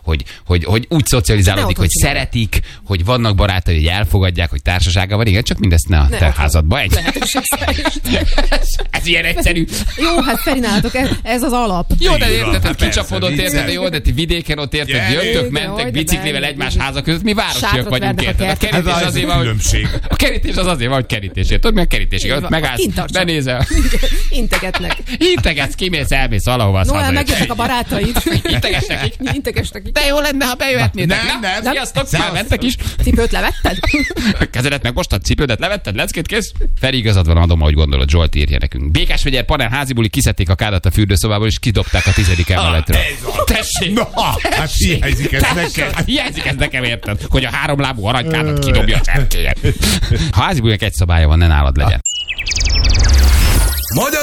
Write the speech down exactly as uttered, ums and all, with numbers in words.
hogy, hogy, hogy úgy szocializálódik, hogy szeretik, hogy vannak barátai, hogy elfogadják, hogy társasága van. Igen, csak mindezt ne a ne te házadba. Egy. ez, ez ilyen egyszerű. Jó, hát Feri, nálatok ez, ez az alap. Jó, de érted, kicsapodott, érted, jó, de ti vidéken ott érted, yeah, jöttök, mentek biciklivel egymás háza között, mi városiak vagyunk, érted. A kerítés azért van, hogy a kerítés az azért van, hogy kerítésért. Tudod, mi a kerítés? Ott megállsz, benézel. Integetnek. Integetsz, kimész, elmész valahova, az haza. Megjöttek a barátaid. Integes nekik. Integes nekik. De jó lenne, ha bejöhetnétek. Nem, nem, nem. Sziasztok, mentek is. Cipőt levetted? Kezedet megmostad, cipődet levetted, leckét kész. Feri, igazad van, adom, ahogy gondolod, Zsolt írja nekünk. Békásmegyer panel házibuli, kiszedték a kádat a fürdőszobából, és kidobták a tizedik emeletről. Tessék! Na, hát hiányzik ez nekem. Hiányzik ez nekem, érted? Hogy a háromlábú aranykádat kidobja a cserkélyet. Ha házibulinak egy szabálya van, ne nálad legyen. Magyar